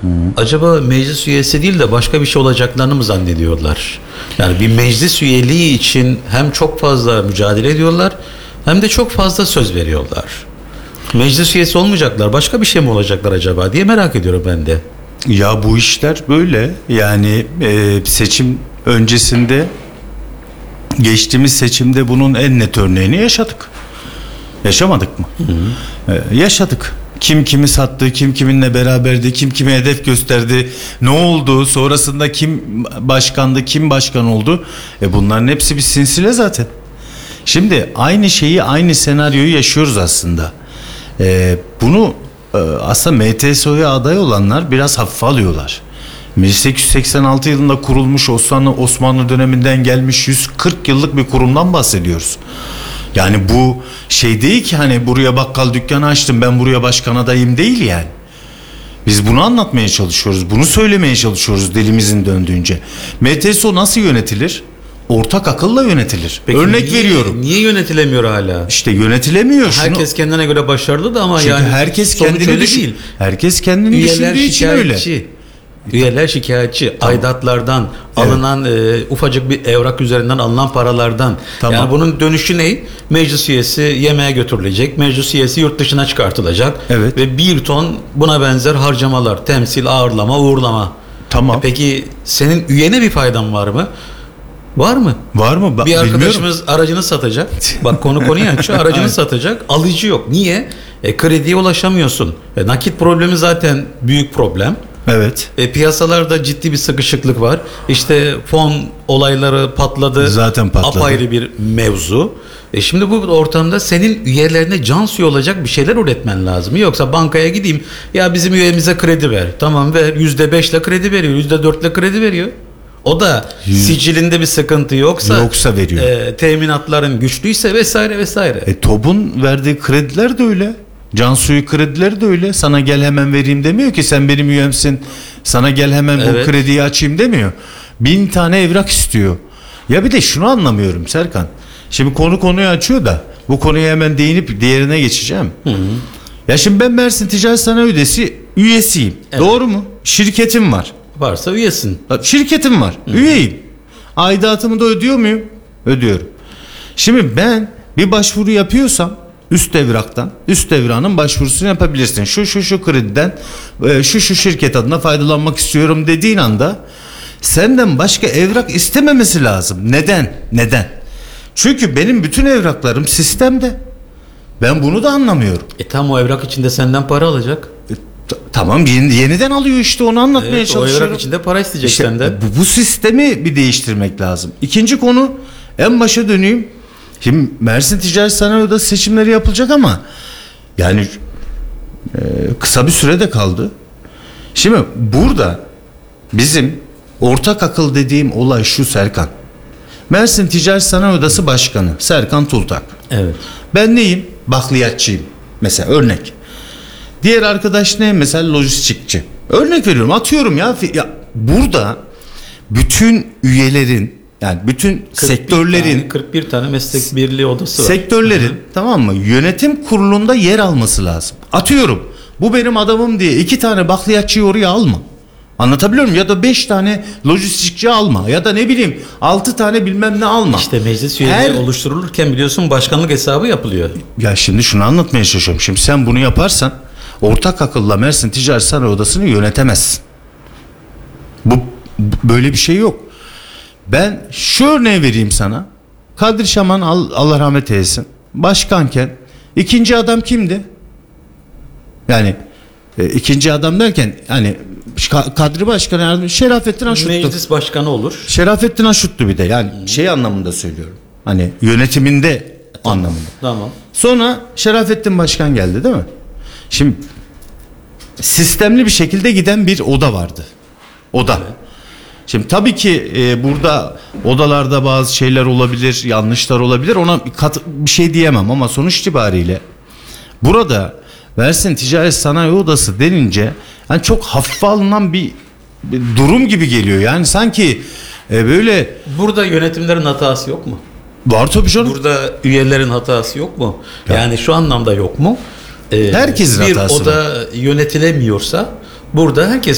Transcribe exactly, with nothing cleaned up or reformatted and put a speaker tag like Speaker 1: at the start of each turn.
Speaker 1: acaba meclis üyesi değil de başka bir şey olacaklarını mı zannediyorlar? Yani bir meclis üyeliği için hem çok fazla mücadele ediyorlar hem de çok fazla söz veriyorlar. Meclis üyesi olmayacaklar, başka bir şey mi olacaklar acaba diye merak ediyorum ben de.
Speaker 2: Ya bu işler böyle. Yani e, seçim öncesinde, geçtiğimiz seçimde bunun en net örneğini yaşadık. Yaşamadık mı? Hı hı. E, yaşadık. Kim kimi sattı, kim kiminle beraberdi, kim kime hedef gösterdi, ne oldu, sonrasında kim başkandı, kim başkan oldu. E bunların hepsi bir sinsile zaten. Şimdi aynı şeyi, aynı senaryoyu yaşıyoruz aslında. E, bunu e, aslında M T S O'ya aday olanlar biraz hafife alıyorlar. bin sekiz yüz seksen altı yılında kurulmuş, Osmanlı Osmanlı döneminden gelmiş yüz kırk yıllık bir kurumdan bahsediyoruz. Yani bu şey değil ki hani buraya bakkal dükkanı açtım, ben buraya başkan adayım değil yani. Biz bunu anlatmaya çalışıyoruz, bunu söylemeye çalışıyoruz dilimizin döndüğünce. M T S O nasıl yönetilir? Ortak akılla yönetilir.
Speaker 1: Peki
Speaker 2: örnek
Speaker 1: niye,
Speaker 2: veriyorum.
Speaker 1: Niye yönetilemiyor hala?
Speaker 2: İşte yönetilemiyor.
Speaker 1: Herkes
Speaker 2: Şunu,
Speaker 1: kendine göre başarılı da ama
Speaker 2: çünkü
Speaker 1: yani
Speaker 2: herkes kendini düşün, değil. Herkes kendini
Speaker 1: Üyeler
Speaker 2: düşündüğü için öyle.
Speaker 1: Üyeler şikayetçi, tamam. Aidatlardan, evet. alınan e, ufacık bir evrak üzerinden alınan paralardan. Tamam. Yani bunun dönüşü ne? Meclis üyesi yemeğe götürülecek, meclis üyesi yurt dışına çıkartılacak. Evet. Ve bir ton buna benzer harcamalar, temsil, ağırlama, uğurlama.
Speaker 2: Tamam.
Speaker 1: E peki senin üyene bir faydan var mı? Var mı?
Speaker 2: Var mı?
Speaker 1: Bir arkadaşımız aracını satacak. Bak konu konuyu açıyor. Aracını satacak. Alıcı yok. Niye? E, krediye ulaşamıyorsun. E, nakit problemi zaten büyük problem.
Speaker 2: Evet.
Speaker 1: E, piyasalarda ciddi bir sıkışıklık var. İşte fon olayları patladı.
Speaker 2: Zaten patladı.
Speaker 1: Apayrı bir mevzu. E şimdi bu ortamda senin üyelerine can suyu olacak bir şeyler üretmen lazım. Yoksa bankaya gideyim, ya bizim üyemize kredi ver. Tamam ver. yüzde beşle kredi veriyor. yüzde dörtle kredi veriyor. O da Yüz, sicilinde bir sıkıntı yoksa,
Speaker 2: yoksa veriyor.
Speaker 1: E, teminatların güçlüyse vesaire vesaire.
Speaker 2: E, TOB'un verdiği krediler de öyle. Cansu'yu kredileri de öyle. Sana gel hemen vereyim demiyor ki, sen benim üyemsin, sana gel hemen evet. bu krediyi açayım demiyor. Bin tane evrak istiyor. Ya bir de şunu anlamıyorum Serkan. Şimdi konu konuyu açıyor da bu konuya hemen değinip diğerine geçeceğim. Hı hı. Ya şimdi ben Mersin Ticaret Sanayi Odası üyesiyim. Evet. Doğru mu? Şirketim var.
Speaker 1: Varsa üyesin.
Speaker 2: Şirketim var. Hı hı. Üyeyim. Aidatımı da ödüyor muyum? Ödüyorum. Şimdi ben bir başvuru yapıyorsam üst evraktan, üst evranın başvurusunu yapabilirsin. Şu şu şu krediden, şu şu şirket adına faydalanmak istiyorum dediğin anda senden başka evrak istememesi lazım. Neden? Neden? Çünkü benim bütün evraklarım sistemde. Ben bunu da anlamıyorum.
Speaker 1: E tam o evrak içinde senden para alacak.
Speaker 2: E, t- tamam yeni, yeniden alıyor işte, onu anlatmaya evet, çalışıyorum.
Speaker 1: O evrak içinde para isteyecek
Speaker 2: işte,
Speaker 1: senden.
Speaker 2: Bu, bu sistemi bir değiştirmek lazım. İkinci konu, en başa döneyim. Şimdi Mersin Ticaret Sanayi Odası seçimleri yapılacak ama yani e, kısa bir sürede kaldı. Şimdi burada bizim ortak akıl dediğim olay şu Serkan. Mersin Ticaret Sanayi Odası Başkanı Serkan Tultak.
Speaker 1: Evet.
Speaker 2: Ben neyim? Bakliyatçıyım. Mesela örnek. Diğer arkadaş ne? Mesela lojistikçi. Örnek veriyorum, atıyorum ya. ya burada bütün üyelerin, yani bütün sektörlerin
Speaker 1: tane, kırk bir tane meslek birliği odası var.
Speaker 2: Sektörlerin, hı-hı, tamam mı? Yönetim kurulunda yer alması lazım. Atıyorum, bu benim adamım diye iki tane bakliyatçıyı oraya alma. Anlatabiliyor muyum? Ya da beş tane lojistikçi alma. Ya da ne bileyim altı tane bilmem ne alma.
Speaker 1: İşte meclis üyeliği Her... oluşturulurken biliyorsun başkanlık hesabı yapılıyor.
Speaker 2: Ya şimdi şunu anlatmaya çalışıyorum. Şimdi sen bunu yaparsan ortak akılla Mersin Ticaret Sanayi Odası'nı yönetemezsin. Bu böyle bir şey yok. Ben şu örneği vereyim sana. Kadri Şaman, Allah rahmet eylesin, başkanken ikinci adam kimdi? Yani e, ikinci adam derken hani Kadri Başkan yani Şerafettin Aşut'tu.
Speaker 1: Meclis başkanı olur.
Speaker 2: Şerafettin Aşut'tu bir de, yani hmm. şey anlamında söylüyorum. Hani yönetiminde tamam, anlamında.
Speaker 1: Tamam.
Speaker 2: Sonra Şerafettin Başkan geldi değil mi? Şimdi sistemli bir şekilde giden bir oda vardı. Oda. Evet. Şimdi tabii ki e, burada odalarda bazı şeyler olabilir, yanlışlar olabilir. Ona kat, bir şey diyemem ama sonuç itibariyle burada Mersin Ticaret Sanayi Odası denince yani çok hafife alınan bir, bir durum gibi geliyor. Yani sanki e, böyle...
Speaker 1: Burada yönetimlerin hatası yok mu?
Speaker 2: Var tabii canım.
Speaker 1: Burada üyelerin hatası yok mu? Ya. Yani şu anlamda yok mu? Ee,
Speaker 2: Herkesin
Speaker 1: bir
Speaker 2: hatası
Speaker 1: oda var. Yönetilemiyorsa burada herkes